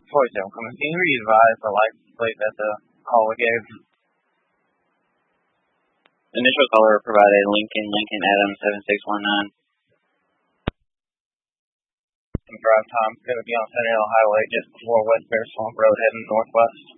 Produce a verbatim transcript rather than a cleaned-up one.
forty-seven coming. Can you re-advise the license plate that the caller gave? Initial caller provided Lincoln, Lincoln Adams seven six one nine. Drive time is going to be on Centennial Highway just before West Bear Swamp Road heading northwest.